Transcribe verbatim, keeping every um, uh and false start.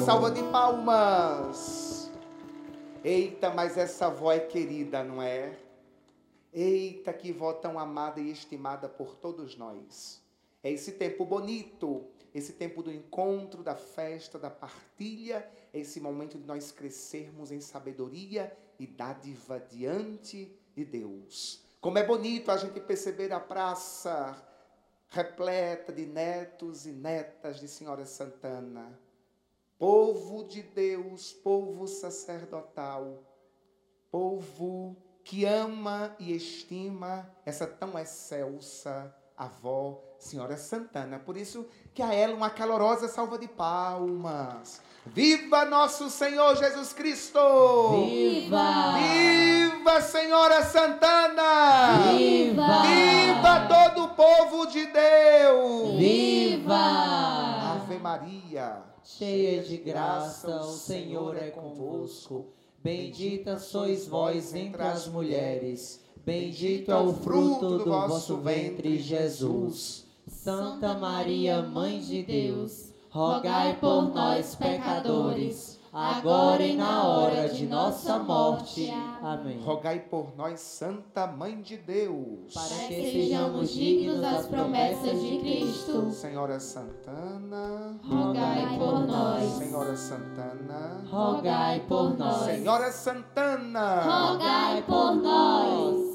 salva de palmas. Eita, mas essa avó é querida, não é? Eita, que vó tão amada e estimada por todos nós. É esse tempo bonito, esse tempo do encontro, da festa, da partilha, é esse momento de nós crescermos em sabedoria e dádiva diante de Deus. Como é bonito a gente perceber a praça repleta de netos e netas de Senhora Santana. Povo de Deus, povo sacerdotal, povo que ama e estima essa tão excelsa avó, Senhora Santana. Por isso que a ela uma calorosa salva de palmas. Viva nosso Senhor Jesus Cristo! Viva! Viva Senhora Santana! Viva! Viva todo o povo de Deus! Viva! Ave Maria, cheia de graça, o Senhor é convosco. Bendita sois vós entre as mulheres. Bendito é o fruto do vosso ventre, Jesus. Santa Maria, Mãe de Deus, rogai por nós, pecadores, agora e na hora de nossa morte. Amém. Rogai por nós, Santa Mãe de Deus, Para que sejamos dignos das promessas de Cristo. Senhora Santana, Rogai por nós. Senhora Santana, Rogai por nós. Senhora Santana, Rogai por nós.